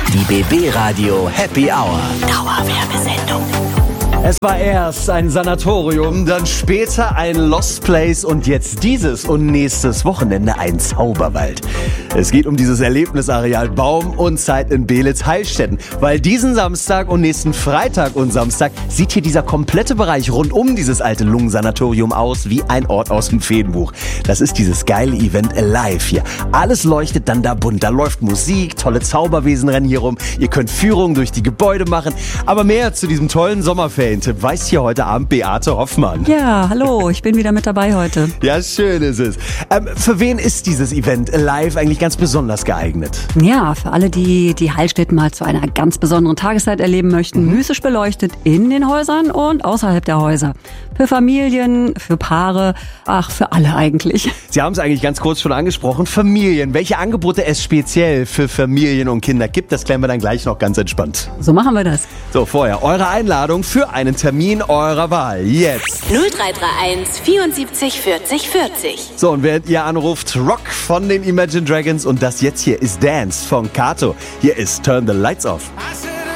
Die BB Radio Happy Hour. Dauerwerbesendung. Es war erst ein Sanatorium, dann später ein Lost Place und jetzt dieses und nächstes Wochenende ein Zauberwald. Es geht um dieses Erlebnisareal Baum und Zeit in Beelitz-Heilstätten, weil diesen Samstag und nächsten Freitag und Samstag sieht hier dieser komplette Bereich rund um dieses alte Lungensanatorium aus wie ein Ort aus dem Feenbuch. Das ist dieses geile Event Alive hier. Alles leuchtet dann da bunt, da läuft Musik, tolle Zauberwesen rennen hier rum, ihr könnt Führungen durch die Gebäude machen, aber mehr zu diesem tollen Sommerferientipp weiß hier heute Abend Beate Hoffmann. Ja, hallo, ich bin wieder mit dabei heute. Ja, schön ist es. Für wen ist dieses Event Alive eigentlich ganz besonders geeignet? Ja, für alle, die Heilstätten mal zu einer ganz besonderen Tageszeit erleben möchten. Mystisch beleuchtet in den Häusern und außerhalb der Häuser. Für Familien, für Paare, für alle eigentlich. Sie haben es eigentlich ganz kurz schon angesprochen. Familien. Welche Angebote es speziell für Familien und Kinder gibt, das klären wir dann gleich noch ganz entspannt. So machen wir das. So, vorher eure Einladung für einen Termin eurer Wahl. Jetzt. 0331 74 40 40. So, und während ihr anruft, Rock von den Imagine Dragons und das jetzt hier ist Dance von Kato. Hier ist Turn the Lights Off.